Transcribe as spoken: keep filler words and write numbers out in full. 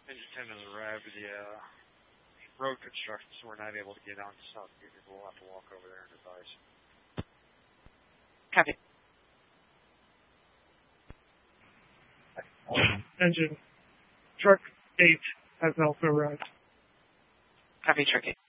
Engine ten has arrived at the uh, road construction, so we're not able to get on to South Union. We'll have to walk over there and advise. Copy. Engine. Truck eight has also arrived. Copy, truck eight.